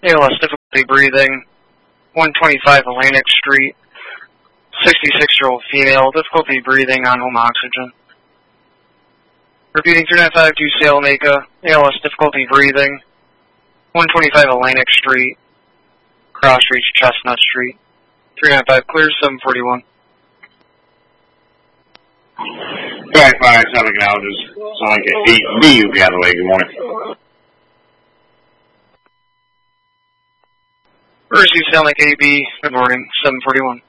ALS difficulty breathing. 125 Atlantic Street. 66-year-old female, difficulty breathing on home oxygen. Repeating 3952 Salemaker, ALS difficulty breathing. 125 Atlantic Street. Cross Reach Chestnut Street. 395 clear, 741. Back 5, Southern Gallagher's. Sonic BU, by the way, good morning. Receive Sonic AB, good morning, 741.